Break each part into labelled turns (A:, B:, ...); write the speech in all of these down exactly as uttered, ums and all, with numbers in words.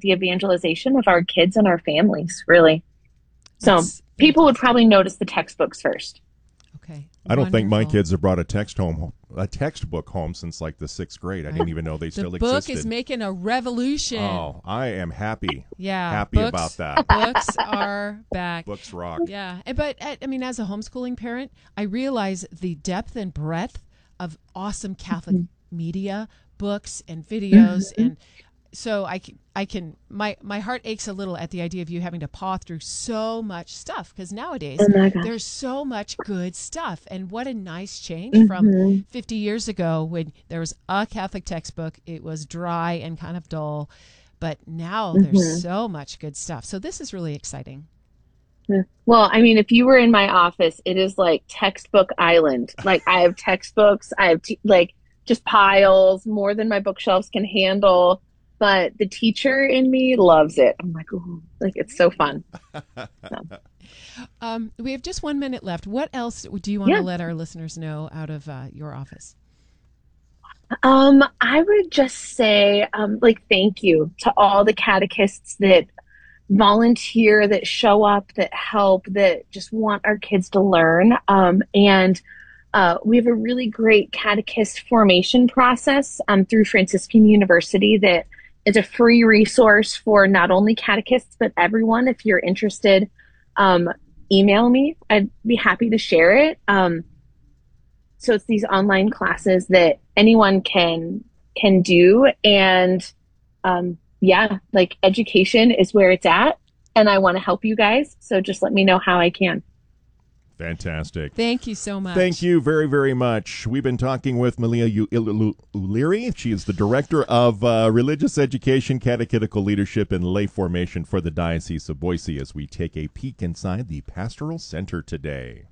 A: the evangelization of our kids and our families, really. So
B: That's
A: people would
B: fantastic.
A: probably notice the textbooks first.
B: Okay.
C: I don't think my
B: Wonderful.
C: kids have brought a text home, a textbook home since like the sixth grade. I didn't even know they
B: The
C: still
B: book
C: existed.
B: is making a revolution.
C: Oh, I am happy.
B: Yeah,
C: happy
B: books-
C: about that.
B: Books are back.
C: Books rock.
B: Yeah, and- but uh, I mean, as a homeschooling parent, I realize the depth and breadth of awesome Catholic media, books, and videos, and so I can, I can my my heart aches a little at the idea of you having to paw through so much stuff, because nowadays
A: Oh my gosh.
B: there's so much good stuff, and what a nice change
A: Mm-hmm.
B: from fifty years ago when there was a Catholic textbook. It was dry and kind of dull, but now
A: Mm-hmm.
B: there's so much good stuff. So this is really exciting.
A: Well, I mean, if you were in my office, it is like textbook island. Like I have textbooks, I have t- like just piles, more than my bookshelves can handle. But the teacher in me loves it. I'm like, ooh, like it's so fun.
B: Um, we have just one minute left. What else do you want
A: Yeah.
B: to let our listeners know out of uh, your office?
A: Um, I would just say, um, like, thank you to all the catechists that volunteer, that show up, that help, that just want our kids to learn. Um, and uh, we have a really great catechist formation process um, through Franciscan University that is a free resource for not only catechists, but everyone. If you're interested, um, email me. I'd be happy to share it. Um, so it's these online classes that anyone can can do. And um, yeah, like education is where it's at. And I want to help you guys. So just let me know how I can.
C: Fantastic.
B: Thank you so much.
C: Thank you very, very much. We've been talking with Malia U- Il- Uliri. She is the Director of uh, Religious Education, Catechetical Leadership, and Lay Formation for the Diocese of Boise as we take a peek inside the Pastoral Center today.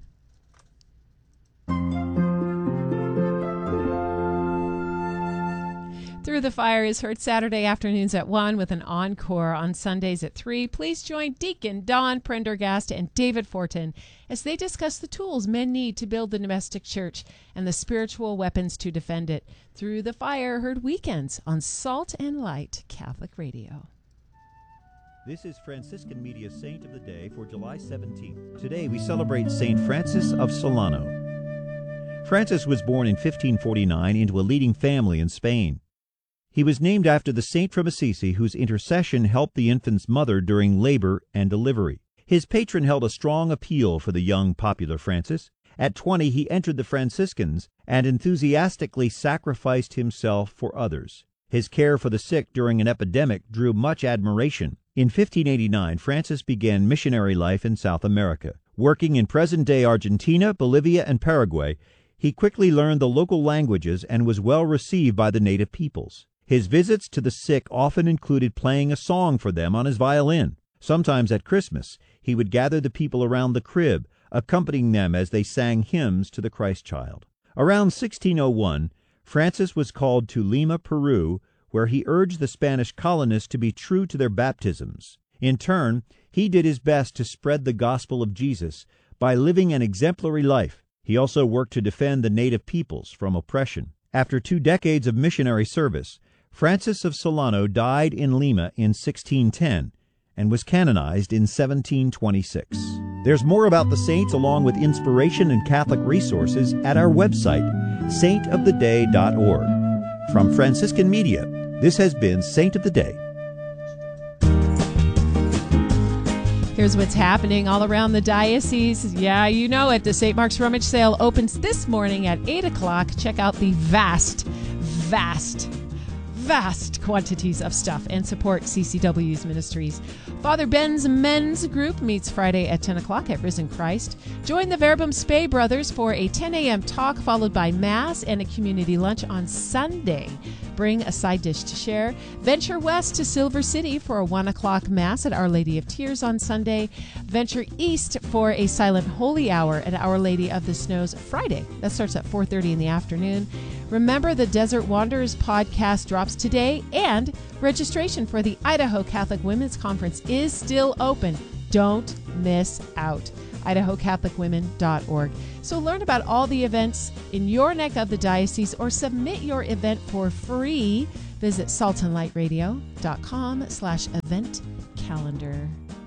B: Through the Fire is heard Saturday afternoons at one with an encore on Sundays at three. Please join Deacon Don Prendergast and David Fortin as they discuss the tools men need to build the domestic church and the spiritual weapons to defend it. Through the Fire heard weekends on Salt and Light Catholic Radio.
D: This is Franciscan Media Saint of the Day for July seventeenth. Today we celebrate Saint Francis of Solano. Francis was born in fifteen forty-nine into a leading family in Spain. He was named after the saint from Assisi whose intercession helped the infant's mother during labor and delivery. His patron held a strong appeal for the young popular Francis. At twenty, he entered the Franciscans and enthusiastically sacrificed himself for others. His care for the sick during an epidemic drew much admiration. In fifteen eighty-nine, Francis began missionary life in South America. Working in present-day Argentina, Bolivia, and Paraguay, he quickly learned the local languages and was well received by the native peoples. His visits to the sick often included playing a song for them on his violin. Sometimes at Christmas, he would gather the people around the crib, accompanying them as they sang hymns to the Christ child. Around sixteen oh one, Francis was called to Lima, Peru, where he urged the Spanish colonists to be true to their baptisms. In turn, he did his best to spread the gospel of Jesus by living an exemplary life. He also worked to defend the native peoples from oppression. After two decades of missionary service, Francis of Solano died in Lima in sixteen ten and was canonized in seventeen twenty-six. There's more about the saints along with inspiration and Catholic resources at our website, saint of the day dot org. From Franciscan Media, this has been Saint of the Day.
B: Here's what's happening all around the diocese. Yeah, you know it. The Saint Mark's Rummage Sale opens this morning at eight o'clock. Check out the vast, vast, vast quantities of stuff and support C C W's ministries. Father Ben's Men's Group meets Friday at ten o'clock at Risen Christ. Join the Verbum Spey brothers for a ten a.m. talk followed by Mass and a community lunch on Sunday. Bring a side dish to share. Venture west to Silver City for a one o'clock Mass at Our Lady of Tears on Sunday. Venture east for a silent holy hour at Our Lady of the Snows Friday. That starts at four thirty in the afternoon. Remember, the Desert Wanderers podcast drops today, and registration for the Idaho Catholic Women's Conference is still open. Don't miss out. idaho catholic women dot org. So learn about all the events in your neck of the diocese or submit your event for free Visit salt and light radio dot com slash event calendar.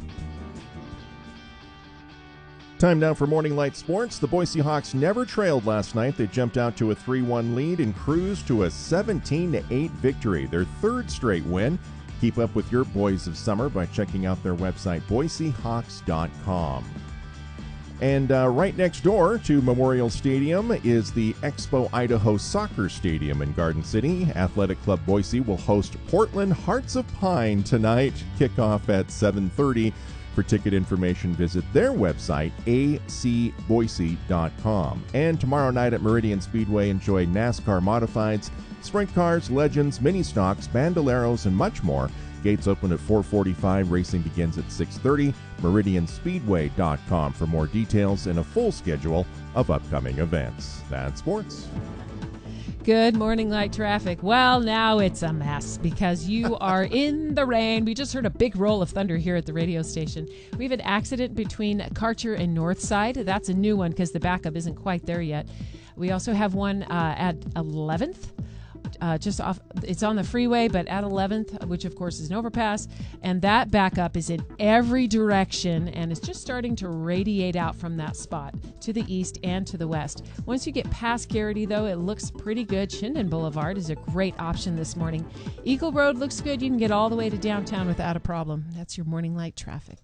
C: Time now for Morning Light Sports. The Boise Hawks never trailed last night. They jumped out to a three one lead and cruised to a seventeen to eight victory, their third straight win. Keep up with your boys of summer by checking out their website, boise hawks dot com. And uh, right next door to Memorial Stadium is the Expo Idaho Soccer Stadium in Garden City. Athletic Club Boise will host Portland Hearts of Pine tonight. Kickoff at seven thirty. For ticket information, visit their website, a c boise dot com. And tomorrow night at Meridian Speedway, enjoy NASCAR Modifieds, Sprint Cars, Legends, Mini Stocks, Bandoleros, and much more. Gates open at four forty-five. Racing begins at six thirty. meridian speedway dot com for more details and a full schedule of upcoming events. That's sports.
B: Good morning, light traffic. Well, now it's a mess because you are in the rain. We just heard a big roll of thunder here at the radio station. We have an accident between Karcher and Northside. That's a new one because the backup isn't quite there yet. We also have one uh, at eleventh. Uh, just off, it's on the freeway, but at eleventh, which of course is an overpass, and that backup is in every direction, and it's just starting to radiate out from that spot to the east and to the west. Once you get past Garrity, though, it looks pretty good. Chinden Boulevard is a great option this morning. Eagle Road looks good. You can get all the way to downtown without a problem. That's your morning light traffic.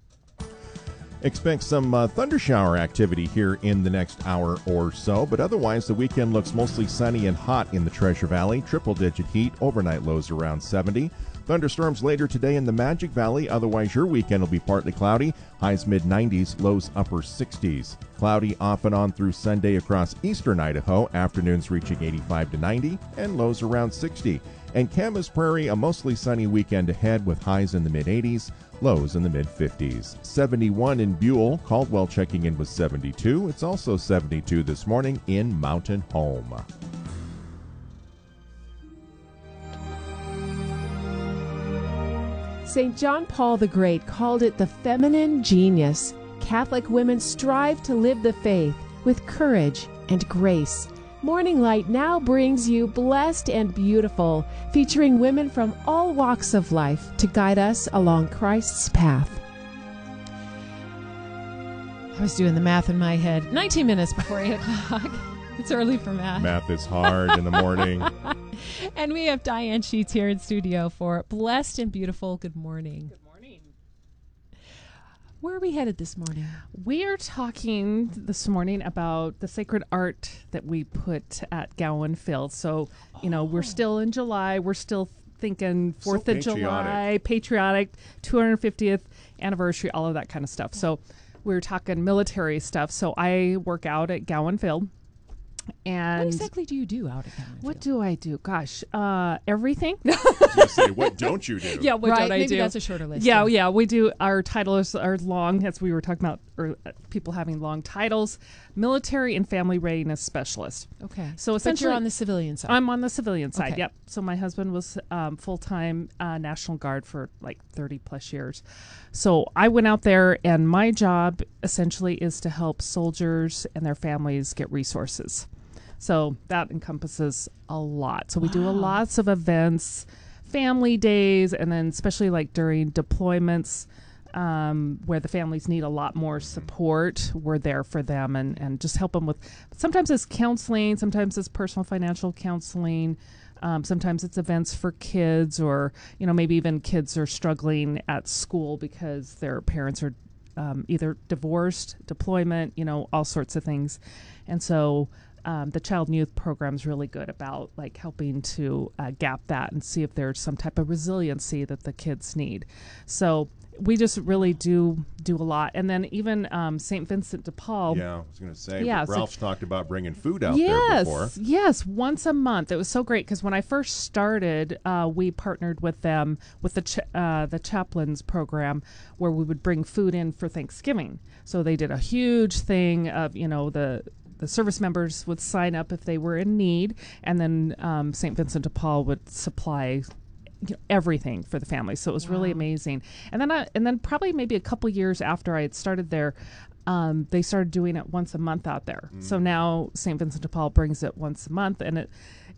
C: Expect some uh, thunder shower activity here in the next hour or so, but otherwise the weekend looks mostly sunny and hot in the Treasure Valley. Triple-digit heat, overnight lows around seventy. Thunderstorms later today in the Magic Valley. Otherwise, your weekend will be partly cloudy. Highs mid nineties, lows upper sixties. Cloudy off and on through Sunday across eastern Idaho. Afternoons reaching eighty-five to ninety and lows around sixty. And Camas Prairie, a mostly sunny weekend ahead with highs in the mid eighties, lows in the mid fifties. seventy-one in Buell. Caldwell checking in with seventy-two. It's also seventy-two this morning in Mountain Home.
B: Saint John Paul the Great called it the feminine genius. Catholic women strive to live the faith with courage and grace. Morning Light now brings you Blessed and Beautiful, featuring women from all walks of life to guide us along Christ's path. I was doing the math in my head. nineteen minutes before eight o'clock. It's early for math.
C: Math is hard in the morning.
B: And we have Diane Sheets here in studio for Blessed and Beautiful. Good morning.
E: Good morning.
B: Where are we headed this morning?
E: We are talking this morning about the sacred art that we put at Gowan Field. So, you know, we're still in July. We're still thinking fourth
C: So
E: of July, patriotic, two hundred fiftieth anniversary, all of that kind of stuff. So we're talking military stuff. So I work out at Gowan Field. And
B: what exactly do you do out at Gowan
E: what
B: Field?
E: do I do? Gosh, uh, everything.
C: I was gonna say, what don't you do?
E: Yeah, what
B: right,
E: don't I
B: maybe
E: do?
B: that's a shorter list.
E: Yeah, yeah, we do. Our titles are long, as we were talking about, or uh, people having long titles. Military and Family Readiness Specialist.
B: Okay.
E: So
B: But
E: essentially,
B: you're on the civilian side.
E: I'm on the civilian side.
B: Okay.
E: Yep. So my husband was um, full time uh, National Guard for like thirty plus years. So I went out there, and my job essentially is to help soldiers and their families get resources. So that encompasses a lot. So we do a lots of events, family days, and then especially like during deployments um, where the families need a lot more support. We're there for them and, and just help them with, sometimes it's counseling, sometimes it's personal financial counseling. Um, sometimes it's events for kids, or, you know, maybe even kids are struggling at school because their parents are um, either divorced, deployment, you know, all sorts of things. And so Um, the Child and Youth Program is really good about like helping to uh, gap that and see if there's some type of resiliency that the kids need. So we just really do do a lot. And then even um, Saint Vincent de Paul.
C: Yeah, I was going to say,
E: Yeah,
C: Ralph's
E: so,
C: talked about bringing food out
E: yes,
C: there before.
E: Yes, once a month. It was so great because when I first started, uh, we partnered with them with the ch- uh, the chaplains program where we would bring food in for Thanksgiving. So they did a huge thing of, you know, the The service members would sign up if they were in need, and then um, Saint Vincent de Paul would supply, you know, everything for the family. So it was wow. really amazing. And then, I, and then probably maybe a couple years after I had started there, um, they started doing it once a month out there. Mm. So now Saint Vincent de Paul brings it once a month, and it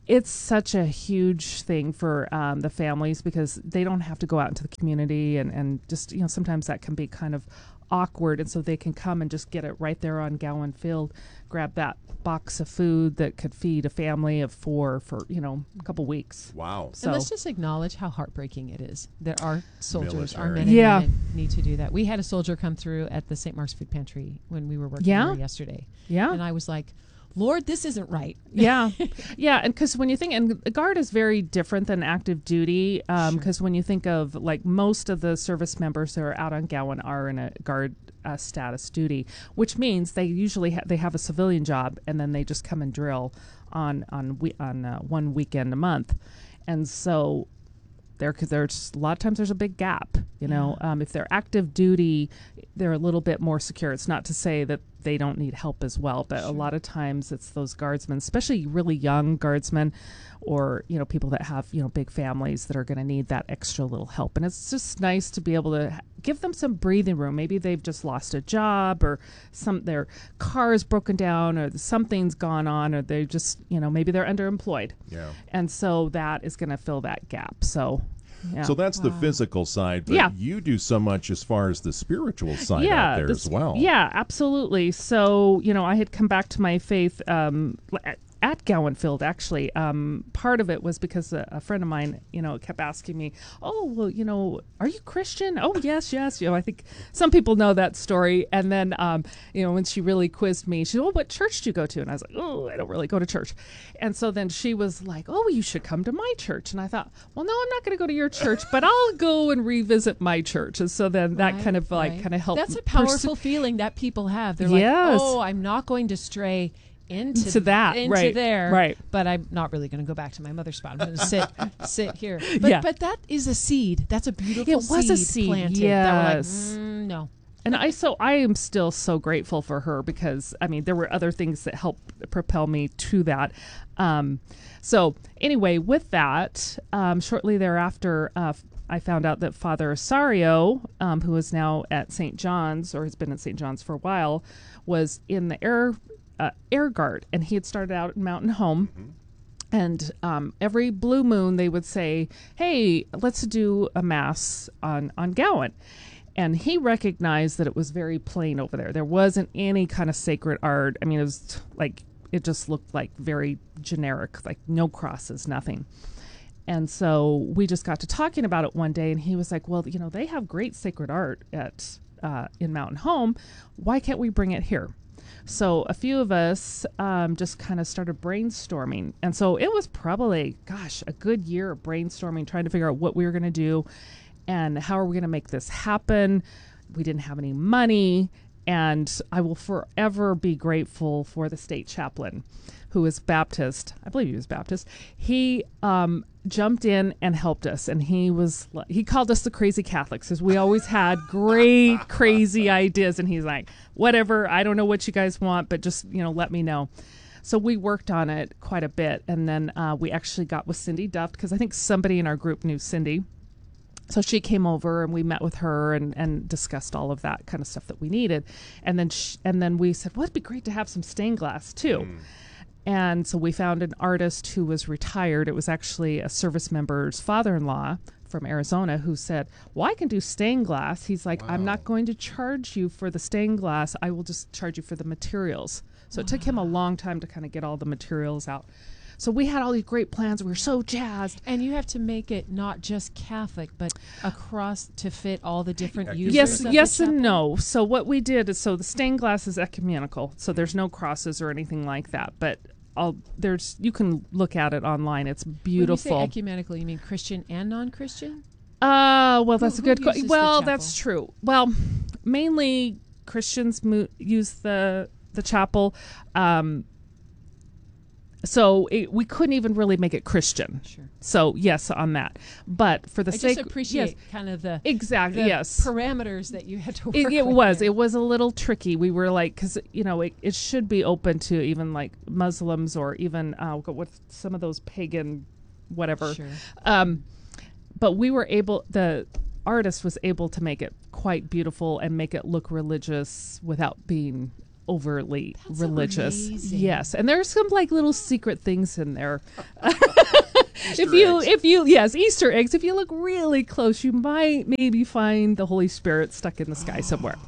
E: it's such a huge thing for um, the families because they don't have to go out into the community and, and just, you know, sometimes that can be kind of awkward. And so they can come and just get it right there on Gowan Field, grab that box of food that could feed a family of four for, you know, a couple weeks.
C: Wow.
E: So
B: And let's just acknowledge how heartbreaking it is that our soldiers, our
C: Military.
B: men and
E: Yeah.
B: women, need to do that. We had a soldier come through at the Saint Mark's Food Pantry when we were working
E: Yeah.
B: there yesterday.
E: Yeah.
B: And I was like, Lord, this isn't right.
E: yeah, yeah, and because when you think, and the Guard is very different than active duty, because when you think of like most of the service members that are out on Gowan are in a Guard uh, status duty, which means they usually ha- they have a civilian job and then they just come and drill on on we- on uh, one weekend a month, and so there because there's a lot of times there's a big gap. You know, um, if they're active duty, they're a little bit more secure. It's not to say that they don't need help as well, but a lot of times it's those guardsmen, especially really young guardsmen, or you know people that have you know big families that are going to need that extra little help. And it's just nice to be able to ha- give them some breathing room. Maybe they've just lost a job, or some their car is broken down, or something's gone on, or they just you know maybe they're underemployed.
C: Yeah.
E: And so that is going to fill that gap. So. Yeah.
C: So that's the physical side, but
E: Yeah.
C: you do so much as far as the spiritual side
E: yeah,
C: out there
E: this-
C: as well.
E: Yeah, absolutely. So, you know, I had come back to my faith um, at, at Gowan Field, actually. Um, part of it was because a, a friend of mine, you know, kept asking me, oh, well, you know, are you Christian? Oh, yes, yes. You know, I think some people know that story. And then, um, you know, when she really quizzed me, she said, oh, what church do you go to? And I was like, oh, I don't really go to church. And so then she was like, oh, you should come to my church. And I thought, well, no, I'm not going to go to your church, but I'll go and revisit my church. And so then that
B: Right,
E: kind of like
B: right.
E: kind of helped.
B: That's a
E: pursue-
B: powerful feeling that people have. They're
E: Yes.
B: like, oh, I'm not going to stray into
E: To that,
B: into
E: right,
B: there,
E: right.
B: But I'm not really going to go back to my mother's spot. I'm going to sit sit here. But
E: Yeah.
B: but that is a seed. That's a beautiful
E: It was
B: seed
E: a seed,
B: planted.
E: yes.
B: That we're like, mm, no.
E: And I so I am still so grateful for her because I mean there were other things that helped propel me to that. Um, so anyway, with that, um, shortly thereafter, uh, I found out that Father Osario, um, who is now at Saint John's or has been at Saint John's for a while, was in the air uh, air guard, and he had started out in Mountain Home. And um, every blue moon, they would say, "Hey, let's do a mass on on Gowan." And he recognized that it was very plain over there. There wasn't any kind of sacred art. I mean, it was like it just looked like very generic, like no crosses, nothing. And so we just got to talking about it one day, and he was like, "Well, you know, they have great sacred art at uh, in Mountain Home. Why can't we bring it here?" So a few of us um, just kind of started brainstorming. And so it was probably, gosh, a good year of brainstorming, trying to figure out what we were going to do and how are we going to make this happen. We didn't have any money. And I will forever be grateful for the state chaplain, who is Baptist. I believe he was Baptist. He um, jumped in and helped us. And he was, he called us the crazy Catholics, because we always had great, crazy ideas. And he's like, whatever, I don't know what you guys want, but just, you know, let me know. So we worked on it quite a bit. And then uh, we actually got with Cindy Duff, because I think somebody in our group knew Cindy. So she came over and we met with her and, and discussed all of that kind of stuff that we needed. And then sh- and then we said, well, it'd be great to have some stained glass too. Mm. And so we found an artist who was retired. It was actually a service member's father-in-law from Arizona who said, well, I can do stained glass. He's like, wow. I'm not going to charge you for the stained glass. I will just charge you for the materials. So wow. It took him a long time to kind of get all the materials out. So we had all these great plans. We were so jazzed.
B: And you have to make it not just Catholic, but across to fit all the different users.
E: Yes,
B: of
E: yes
B: the
E: and
B: chapel?
E: no. So what we did is, so the stained glass is ecumenical. So there's no crosses or anything like that. But I'll, there's you can look at it online. It's beautiful.
B: When you say ecumenical, you mean Christian and non-Christian?
E: Uh, well, that's
B: who,
E: a good
B: who
E: question. Well,
B: the
E: that's true. Well, mainly Christians mo- use the the chapel. Um, So it, we couldn't even really make it Christian.
B: Sure.
E: So yes, on that. But for the
B: I
E: sake,
B: just appreciate
E: yes,
B: kind of the
E: exactly
B: the
E: yes
B: parameters that you had to work
E: It, it
B: with
E: was.
B: there.
E: It was a little tricky. We were like, because you know, it, it should be open to even like Muslims or even uh, with some of those pagan, whatever.
B: Sure.
E: Um, but we were able. The artist was able to make it quite beautiful and make it look religious without being overtly
B: That's
E: religious.
B: amazing.
E: Yes, and there's some like little secret things in there. if you
C: eggs.
E: if you yes, Easter eggs. If you look really close, you might maybe find the Holy Spirit stuck in the sky somewhere.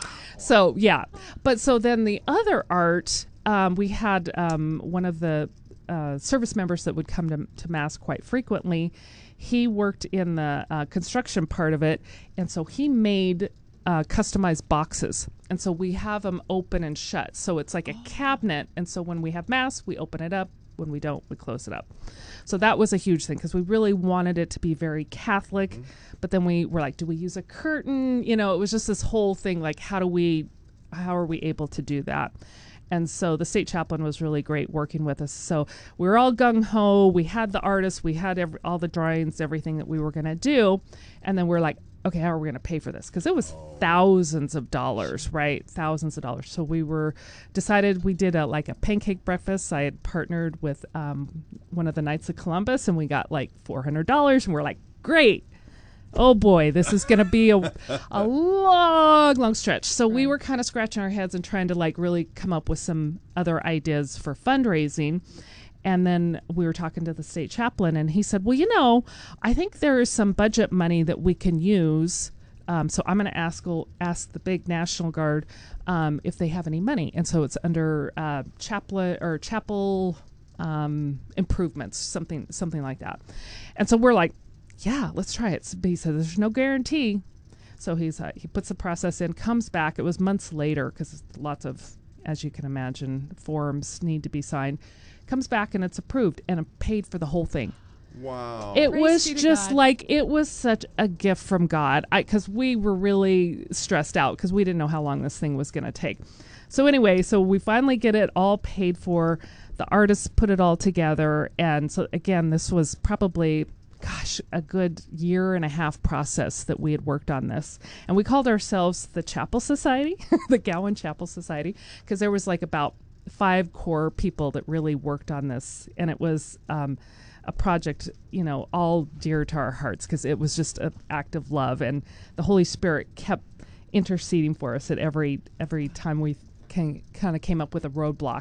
E: So yeah, but so then the other art, um, we had um, one of the uh, service members that would come to, to Mass quite frequently. He worked in the uh, construction part of it, and so he made uh, customized boxes. And so we have them open and shut. So it's like a cabinet, and so when we have Mass, we open it up. When we don't, we close it up. So that was a huge thing because we really wanted it to be very Catholic. Mm-hmm. But then we were like, do we use a curtain? You know, it was just this whole thing, like, how do we, how are we able to do that? And so the state chaplain was really great working with us. So we were all gung-ho. We had the artists. We had every, all the drawings, everything that we were going to do. And then we're like, okay, how are we going to pay for this? Because it was thousands of dollars, right? Thousands of dollars. So we were decided we did a like a pancake breakfast. I had partnered with um, one of the Knights of Columbus, and we got like four hundred dollars. And we're like, great. Oh boy, this is going to be a, a long, long stretch. So right. we were kind of scratching our heads and trying to like really come up with some other ideas for fundraising. And then we were talking to the state chaplain, and he said, well, you know, I think there is some budget money that we can use. Um, so I'm going to ask ask the big National Guard um, if they have any money. And so it's under uh, chapel or chapel um, improvements, something something like that. And so we're like, yeah, let's try it. But he said, there's no guarantee. So he's uh, he puts the process in, comes back. It was months later because lots of, as you can imagine, forms need to be signed. Comes back and it's approved and paid for the whole thing.
C: Wow.
E: It
B: Praise
E: was
B: be to
E: just
B: God.
E: like, it was such a gift from God because we were really stressed out because we didn't know how long this thing was going to take. So anyway, so we finally get it all paid for. The artists put it all together. And so again, this was probably, gosh, a good year and a half process that we had worked on this. And we called ourselves the Chapel Society, the Gowan Chapel Society, because there was like about five core people that really worked on this, and it was um, a project, you know, all dear to our hearts because it was just an act of love, and the Holy Spirit kept interceding for us at every every time we can, kind of came up with a roadblock.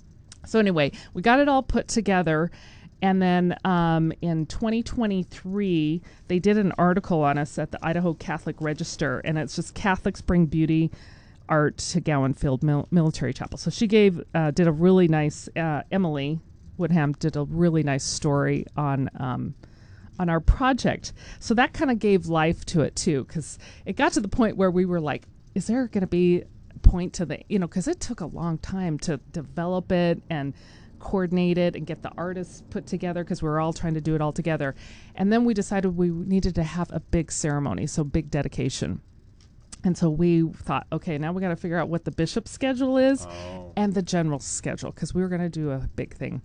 E: So anyway, we got it all put together, and then um, in twenty twenty-three, they did an article on us at the Idaho Catholic Register, and it's just Catholics Bring Beauty Art to Gowan Field Mil- Military Chapel. So she gave, uh, did a really nice, uh, Emily Woodham did a really nice story on, um, on our project. So that kind of gave life to it too, because it got to the point where we were like, is there going to be a point to the, you know, because it took a long time to develop it and coordinate it and get the artists put together because we were all trying to do it all together. And then we decided we needed to have a big ceremony, so big dedication. And so we thought, okay, now we got to figure out what the bishop's schedule is oh. and the general's schedule, because we were going to do a big thing.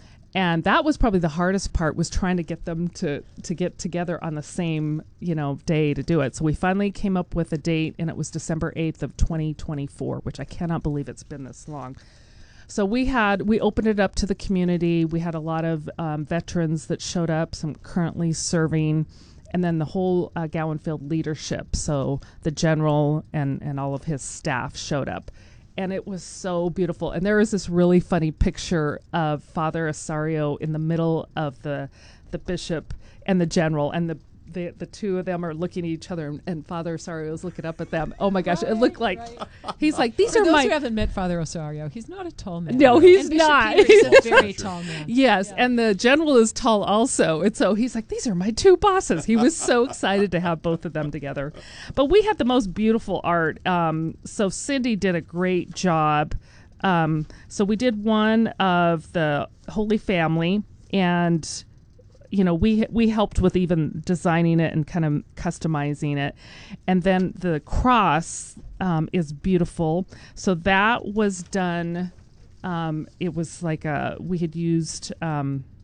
E: And that was probably the hardest part, was trying to get them to, to get together on the same, you know, day to do it. So we finally came up with a date, and it was December eighth of twenty twenty-four, which I cannot believe it's been this long. So we had, we opened it up to the community. We had a lot of um, veterans that showed up, some currently serving, and then the whole uh, Gowan Field leadership. So the general and, and all of his staff showed up. And it was so beautiful. And there was this really funny picture of Father Osario in the middle of the the bishop and the general. And the the, the two of them are looking at each other, and, and Father Osario is looking up at them. Oh, my gosh. Right, it looked like, right. He's like, these
B: For
E: are
B: those
E: my...
B: who haven't met Father Osario, he's not a tall man.
E: No, he's
B: and
E: not.
B: He's a very tall man.
E: Yes,
B: yeah.
E: And the general is tall also. And so he's like, these are my two bosses. He was so excited to have both of them together. But we had the most beautiful art. Um, so Cindy did a great job. Um, so we did one of the Holy Family, and... you know, we we helped with even designing it and kind of customizing it. And then the cross um, is beautiful. So that was done, um, it was like a, we had used um,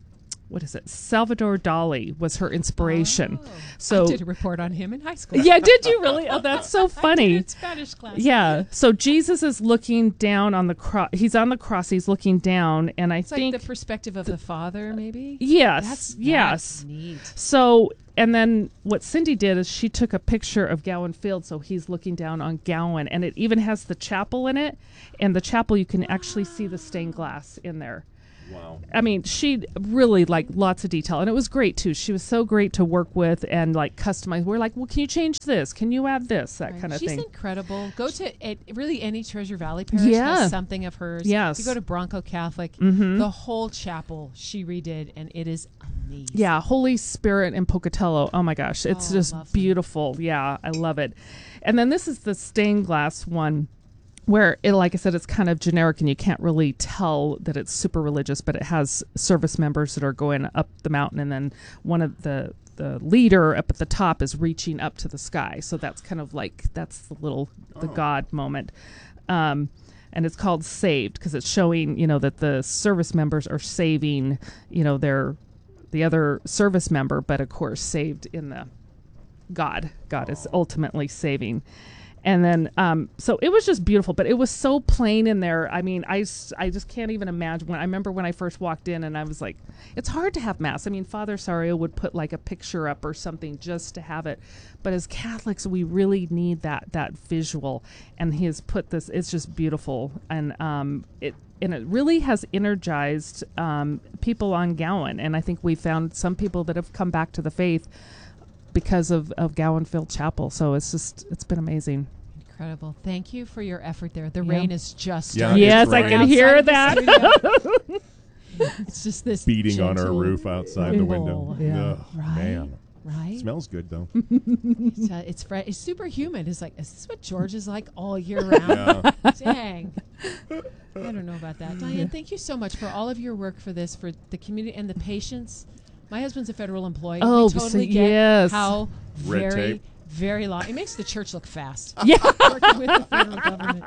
E: what is it? Salvador Dali was her inspiration.
B: Oh,
E: so
B: I did a report on him in high school.
E: Yeah, did you really? Oh, that's so funny.
B: I did in Spanish class.
E: Yeah. So Jesus is looking down on the cross. He's on the cross. He's looking down, and I
B: it's
E: think
B: like the perspective of the, the Father, maybe.
E: Yes.
B: That's,
E: yes.
B: That's neat.
E: So, and then what Cindy did is she took a picture of Gowan Field, so he's looking down on Gowan, and it even has the chapel in it. And the chapel, you can actually see the stained glass in there.
C: Wow.
E: I mean, she really, like, lots of detail. And it was great, too. She was so great to work with and, like, customize. We're like, well, can you change this? Can you add this? That
B: Right.
E: kind of
B: She's
E: thing.
B: She's incredible. Go to it, really any Treasure Valley parish
E: Yeah.
B: has something of hers.
E: Yes.
B: You go to Bronco Catholic,
E: mm-hmm.
B: the whole chapel she redid, and it is amazing.
E: Yeah, Holy Spirit in Pocatello. Oh, my gosh. It's
B: Oh,
E: just
B: lovely.
E: beautiful. Yeah, I love it. And then this is the stained glass one, where, it, like I said, it's kind of generic and you can't really tell that it's super religious, but it has service members that are going up the mountain, and then one of the the leader up at the top is reaching up to the sky. So that's kind of like, that's the little, the
C: Oh.
E: God moment. Um, and it's called Saved because it's showing, you know, that the service members are saving, you know, their, the other service member, but of course saved in the God. God is ultimately saving. And then, um, so it was just beautiful, but it was so plain in there. I mean, I, s- I just can't even imagine. When I remember when I first walked in and I was like, it's hard to have Mass. I mean, Father Sario would put like a picture up or something just to have it. But as Catholics, we really need that, that visual. And he has put this, it's just beautiful. And, um, it, and it really has energized, um, people on Gowan. And I think we found some people that have come back to the faith because of, of Gowan Field Chapel. So it's just, it's been amazing.
B: Incredible. Thank you for your effort there. The
E: Yeah.
B: rain is just
C: Yeah,
B: starting.
C: it's
E: Yes, I
C: raining.
E: can
B: Outside
E: hear
B: of the
E: that.
B: studio. It's just this
C: Beating on our
B: gentle
C: roof outside the window.
B: ripple.
E: Yeah.
C: Ugh,
B: Right?
C: Man.
B: Right?
C: Smells good, though.
B: It's, uh, it's, fre- it's super humid. It's like, is this what George is like all year round?
C: Yeah.
B: Dang. I don't know about that. Diane, thank you so much for all of your work for this, for the community and the patience. My husband's a federal employee.
E: Oh,
B: we totally
E: so-
B: get
E: yes.
B: how
C: Red
B: very,
C: tape.
B: very long. It makes the church look fast.
E: Yeah.
B: Working with the federal government.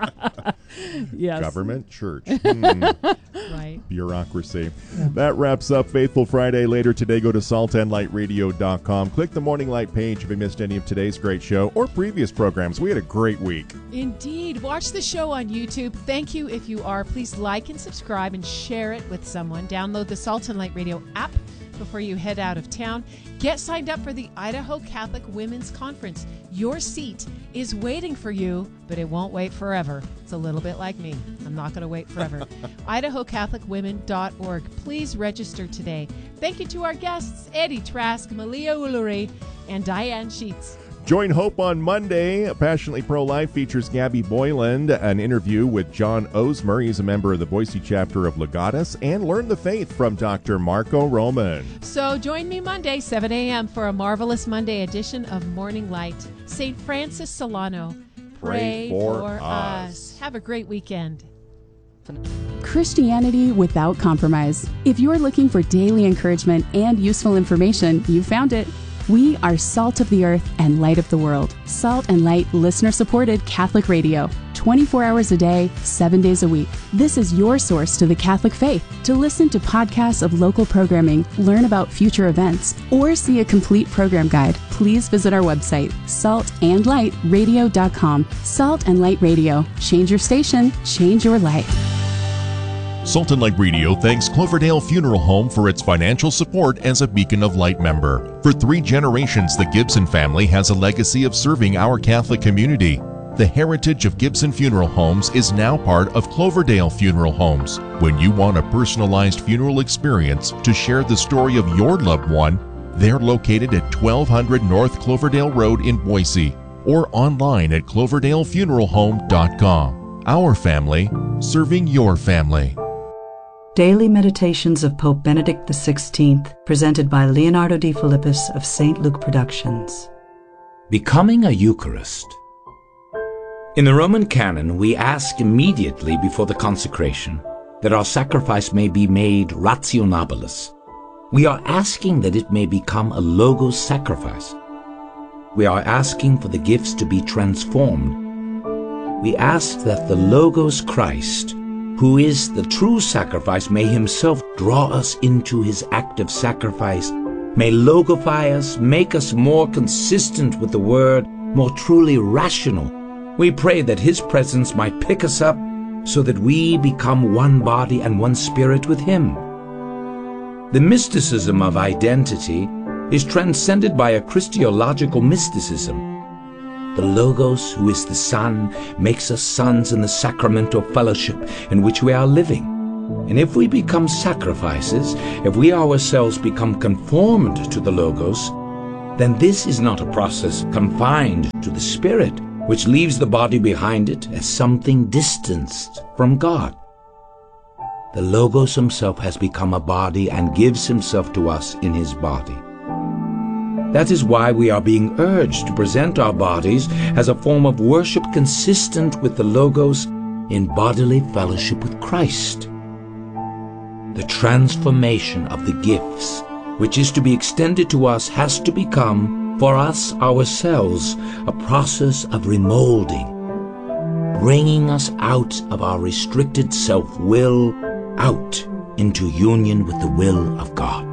E: Yes.
C: Government, church, hmm,
B: Right.
C: bureaucracy. That wraps up Faithful Friday. Later today, go to salt and light radio dot com. Click the Morning Light page if you missed any of today's great show or previous programs. We had a great week.
B: Indeed. Watch the show on YouTube. Thank you if you are. Please like and subscribe and share it with someone. Download the Salt and Light Radio app before you head out of town. Get signed up for the Idaho Catholic Women's Conference. Your seat is waiting for you, but it won't wait forever. It's a little bit like me. I'm not going to wait forever. idaho catholic women dot org. Please register today. Thank you to our guests, Eddie Trask, Malia Uluri, and Diane Sheets.
C: Join Hope on Monday. Passionately Pro-Life features Gabby Boyland, an interview with John Osmer. He's a member of the Boise chapter of Legatus, and learn the faith from Doctor Marco Roman.
B: So join me Monday, seven a.m. for a marvelous Monday edition of Morning Light. Saint Francis Solano,
C: Pray
B: pray,
C: for
B: for,
C: us.
B: us. Have a great weekend.
F: Christianity without compromise. If you're looking for daily encouragement and useful information, you found it. We are Salt of the Earth and Light of the World. Salt and Light listener-supported Catholic radio. twenty-four hours a day, seven days a week. This is your source to the Catholic faith. To listen to podcasts of local programming, learn about future events, or see a complete program guide, please visit our website, salt and light radio dot com. Salt and Light Radio. Change your station, change your life.
G: Salt and Light Radio thanks Cloverdale Funeral Home for its financial support as a Beacon of Light member. For three generations, the Gibson family has a legacy of serving our Catholic community. The heritage of Gibson Funeral Homes is now part of Cloverdale Funeral Homes. When you want a personalized funeral experience to share the story of your loved one, they're located at twelve hundred North Cloverdale Road in Boise or online at cloverdale funeral home dot com. Our family, serving your family.
H: Daily Meditations of Pope Benedict the sixteenth, presented by Leonardo Di Philippis of Saint Luke Productions.
I: Becoming a Eucharist. In the Roman canon, we ask immediately before the consecration that our sacrifice may be made rationabilis. We are asking that it may become a logos sacrifice. We are asking for the gifts to be transformed. We ask that the Logos Christ, who is the true sacrifice, may himself draw us into his act of sacrifice, may logify us, make us more consistent with the word, more truly rational. We pray that his presence might pick us up so that we become one body and one spirit with him. The mysticism of identity is transcended by a Christological mysticism. The Logos, who is the Son, makes us sons in the sacramental fellowship in which we are living. And if we become sacrifices, if we ourselves become conformed to the Logos, then this is not a process confined to the Spirit, which leaves the body behind it as something distanced from God. The Logos himself has become a body and gives himself to us in his body. That is why we are being urged to present our bodies as a form of worship consistent with the Logos in bodily fellowship with Christ. The transformation of the gifts, which is to be extended to us, has to become, for us ourselves, a process of remolding, bringing us out of our restricted self-will, out into union with the will of God.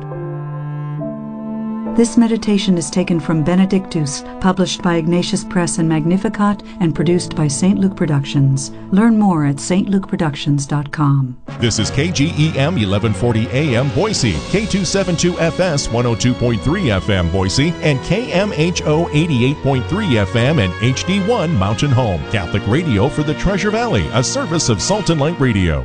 H: This meditation is taken from Benedictus, published by Ignatius Press and Magnificat, and produced by Saint Luke Productions. Learn more at s t luke productions dot com.
G: This is K G E M eleven forty A M Boise, K two seventy-two F S one oh two point three F M Boise, and K M H O eighty-eight point three F M and H D one Mountain Home. Catholic Radio for the Treasure Valley, a service of Salt and Light Radio.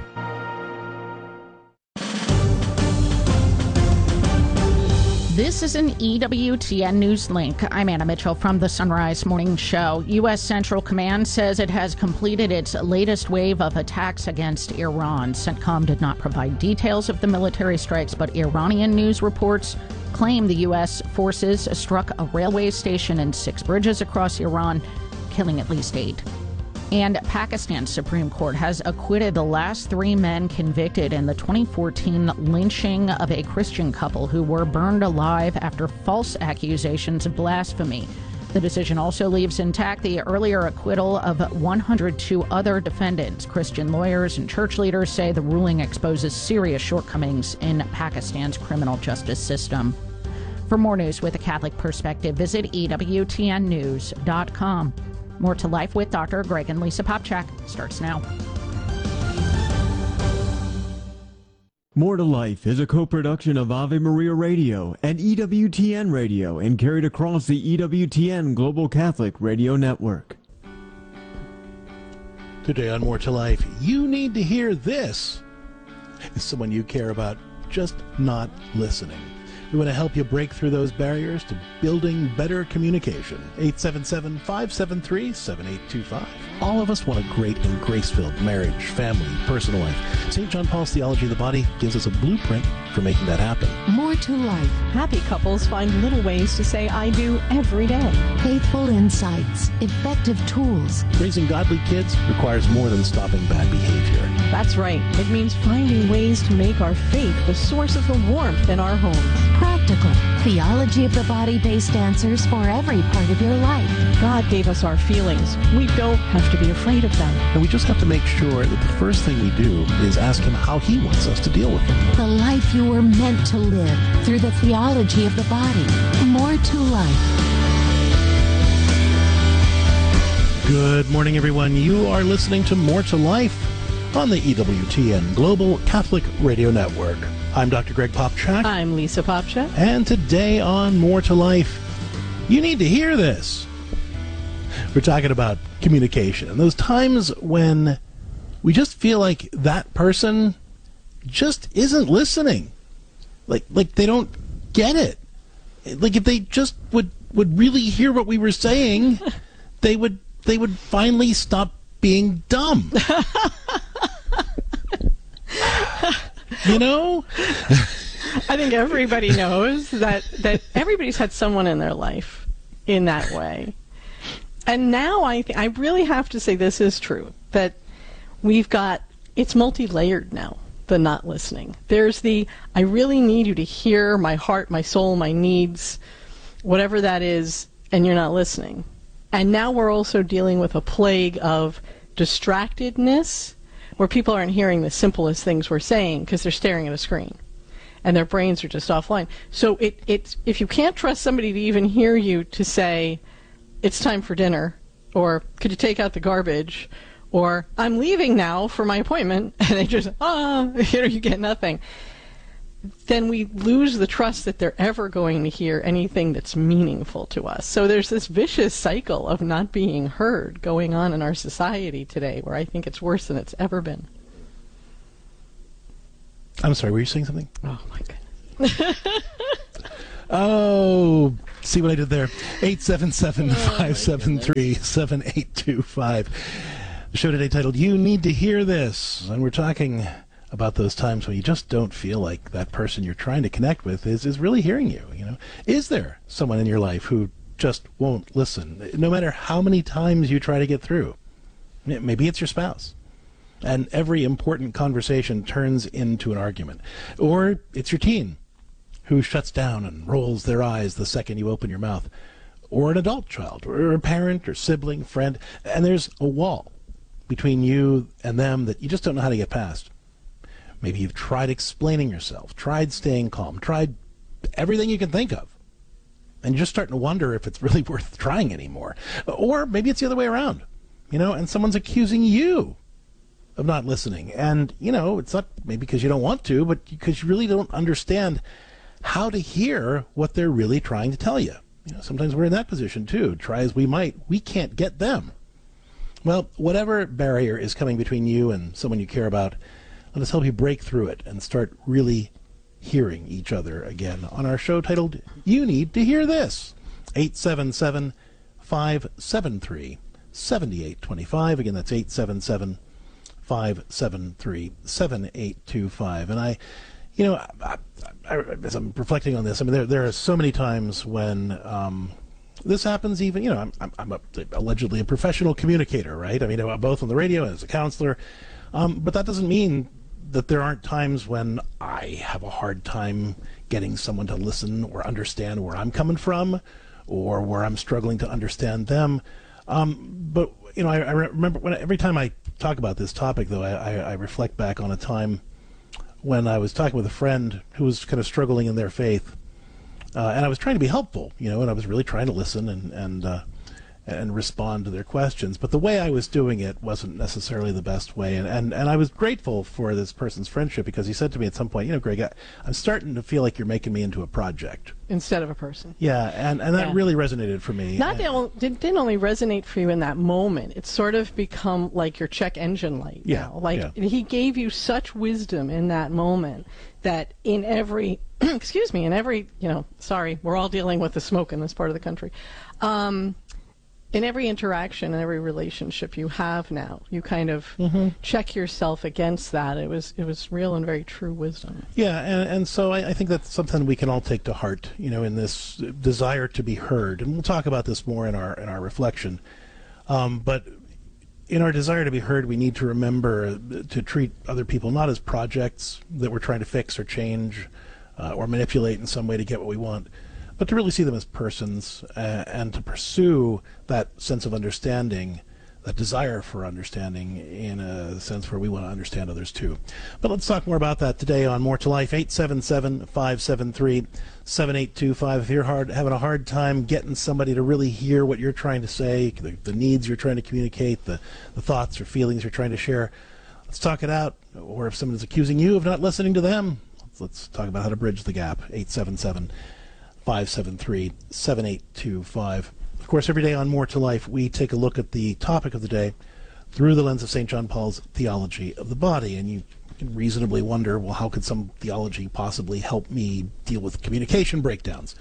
J: This is an E W T N News Link. I'm Anna Mitchell from the Sunrise Morning Show. U S Central Command says it has completed its latest wave of attacks against Iran. CENTCOM did not provide details of the military strikes, but Iranian news reports claim the U S forces struck a railway station and six bridges across Iran, killing at least eight. And Pakistan's Supreme Court has acquitted the last three men convicted in the twenty fourteen lynching of a Christian couple who were burned alive after false accusations of blasphemy. The decision also leaves intact the earlier acquittal of one hundred two other defendants. Christian lawyers and church leaders say the ruling exposes serious shortcomings in Pakistan's criminal justice system. For more news with a Catholic perspective, visit E W T N news dot com. More to Life with Doctor Greg and Lisa Popchak starts now.
K: More to Life is a co-production of Ave Maria Radio and E W T N Radio and carried across the E W T N Global Catholic Radio Network.
L: Today on More to Life, you need to hear this. Is someone you care about just not listening? We want to help you break through those barriers to building better communication. eight seven seven, five seven three, seven eight two five. All of us want a great and grace-filled marriage, family, personal life. Saint John Paul's Theology of the Body gives us a blueprint for making that happen.
M: More to Life. Happy couples find little ways to say I do every day. Faithful insights, effective tools.
L: Raising godly kids requires more than stopping bad behavior.
M: That's right. It means finding ways to make our faith the source of the warmth in our homes.
N: Practical theology of the body-based answers for every part of your life.
M: God gave us our feelings. We don't have to be afraid of them.
L: And we just have to make sure that the first thing we do is ask him how he wants us to deal with them.
N: The life you were meant to live through the theology of the body. More to Life.
L: Good morning, everyone. You are listening to More to Life on the E W T N Global Catholic Radio Network. I'm Doctor Greg Popchak.
M: I'm Lisa Popchak.
L: And today on More to Life, you need to hear this. We're talking about communication and those times when we just feel like that person just isn't listening. Like like they don't get it. Like if they just would, would really hear what we were saying, they would they would finally stop being dumb. You know?
M: I think everybody knows that, that everybody's had someone in their life in that way. And now I th- I really have to say this is true, that we've got, it's multi-layered now, the not listening. There's the, I really need you to hear my heart, my soul, my needs, whatever that is, and you're not listening. And now we're also dealing with a plague of distractedness, where people aren't hearing the simplest things we're saying because they're staring at a screen and their brains are just offline. So it, it, if you can't trust somebody to even hear you to say, it's time for dinner, or could you take out the garbage, or I'm leaving now for my appointment, and they just, ah, you know, you get nothing, then we lose the trust that they're ever going to hear anything that's meaningful to us. So there's this vicious cycle of not being heard going on in our society today, where I think it's worse than it's ever been.
L: I'm sorry, were you saying something?
M: Oh, my goodness.
L: Oh, see what I did there? eight seven seven, five seven three, seven eight two five. The show today titled, You Need to Hear This. And we're talking about those times when you just don't feel like that person you're trying to connect with is, is really hearing you. You know, is there someone in your life who just won't listen, no matter how many times you try to get through? Maybe it's your spouse, and every important conversation turns into an argument. Or it's your teen, who shuts down and rolls their eyes the second you open your mouth. Or an adult child, or a parent, or sibling, friend, and there's a wall between you and them that you just don't know how to get past. Maybe you've tried explaining yourself, tried staying calm, tried everything you can think of, and you're just starting to wonder if it's really worth trying anymore. Or maybe it's the other way around, you know, and someone's accusing you of not listening. And, you know, it's not maybe because you don't want to, but because you really don't understand how to hear what they're really trying to tell you. You know, sometimes we're in that position too. Try as we might, we can't get them. Well, whatever barrier is coming between you and someone you care about, let us help you break through it and start really hearing each other again on our show titled, You Need to Hear This. eight seven seven, five seven three, seven eight two five. Again, that's eight seven seven, five seven three, seven eight two five. And I, you know, I, I, as I'm reflecting on this, I mean, there there are so many times when um, this happens. Even, you know, I'm I'm, I'm a, allegedly a professional communicator, right? I mean, both on the radio and as a counselor. Um, but that doesn't mean that there aren't times when I have a hard time getting someone to listen or understand where I'm coming from, or where I'm struggling to understand them. Um, but you know, I, I remember when every time I talk about this topic, though, I, I, I reflect back on a time when I was talking with a friend who was kind of struggling in their faith, uh, and I was trying to be helpful, you know, and I was really trying to listen and and uh, and respond to their questions. But the way I was doing it wasn't necessarily the best way. And, and, and I was grateful for this person's friendship, because he said to me at some point, you know, Greg, I, I'm starting to feel like you're making me into a project.
M: Instead of a person.
L: Yeah, and, and that
M: yeah.
L: really resonated for me.
M: Not that it didn't only resonate for you in that moment. It's sort of become like your check engine light.
L: Yeah,
M: now. Like
L: yeah.
M: he gave you such wisdom in that moment that in every, excuse me, in every, you know, sorry, we're all dealing with the smoke in this part of the country. Um, in every interaction, in every relationship you have now, you kind of mm-hmm. check yourself against that. It was it was real and very true wisdom.
L: Yeah, and, and so I, I think that's something we can all take to heart, you know, in this desire to be heard. And we'll talk about this more in our in our reflection. Um, but in our desire to be heard, we need to remember to treat other people not as projects that we're trying to fix or change uh, or manipulate in some way to get what we want, but to really see them as persons uh, and to pursue that sense of understanding, that desire for understanding in a sense where we want to understand others too. But let's talk more about that today on More to Life. Eight seven seven, five seven three, seven eight two five. If you're hard, having a hard time getting somebody to really hear what you're trying to say, the, the needs you're trying to communicate, the, the thoughts or feelings you're trying to share, let's talk it out. Or if someone is accusing you of not listening to them, let's, let's talk about how to bridge the gap. Eight seven seven, five seven three, seven eight two five. Of course, every day on More to Life, we take a look at the topic of the day through the lens of Saint John Paul's theology of the body. And you can reasonably wonder, well, how could some theology possibly help me deal with communication breakdowns?